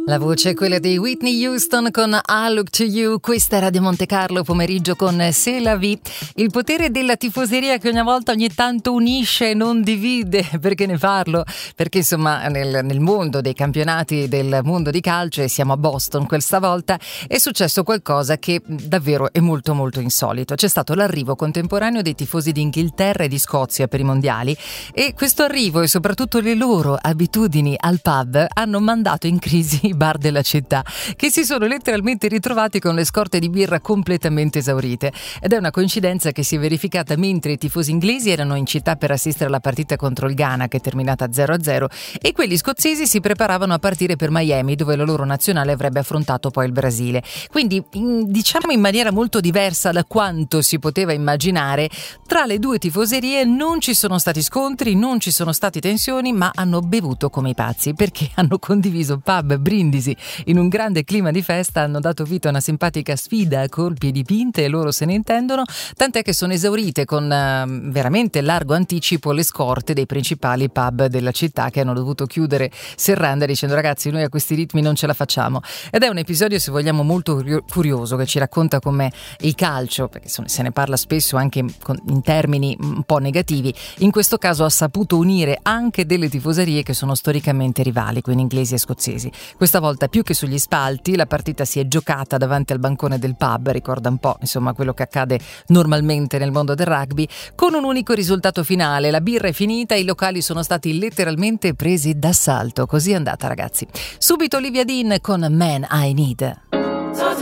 La voce è quella di Whitney Houston con I Look to You. Questa è Radio Monte Carlo pomeriggio con C'est la vie. Il potere della tifoseria che ogni tanto unisce e non divide. Perché ne parlo? Perché insomma nel mondo dei campionati del mondo di calcio, e siamo a Boston questa volta, è successo qualcosa che davvero è molto molto insolito. C'è stato l'arrivo contemporaneo dei tifosi di Inghilterra e di Scozia per i mondiali, e questo arrivo e soprattutto le loro abitudini al pub hanno mandato in crisi i bar della città, che si sono letteralmente ritrovati con le scorte di birra completamente esaurite. Ed è una coincidenza che si è verificata mentre i tifosi inglesi erano in città per assistere alla partita contro il Ghana, che è terminata 0-0, e quelli scozzesi si preparavano a partire per Miami, dove la loro nazionale avrebbe affrontato poi il Brasile. Quindi diciamo in maniera molto diversa da quanto si poteva immaginare, tra le due tifoserie non ci sono stati scontri, non ci sono stati tensioni, ma hanno bevuto come i pazzi, perché hanno condiviso pub, brindisi in un grande clima di festa, hanno dato vita a una simpatica sfida a colpi di pinte e loro se ne intendono, tant'è che sono esaurite con veramente largo anticipo le scorte dei principali pub della città, che hanno dovuto chiudere serrande dicendo: ragazzi, noi a questi ritmi non ce la facciamo. Ed è un episodio, se vogliamo, molto curioso, che ci racconta come il calcio, perché se ne parla spesso anche in termini un po' negativi, in questo caso ha saputo unire anche delle tifoserie che sono storicamente rivali, quindi inglesi e scozzesi. Questa volta più che sugli spalti, la partita si è giocata davanti al bancone del pub, ricorda un po' insomma quello che accade normalmente nel mondo del rugby, con un unico risultato finale: la birra è finita, i locali sono stati letteralmente presi d'assalto. Così è andata, ragazzi. Subito Olivia Dean con Man I Need.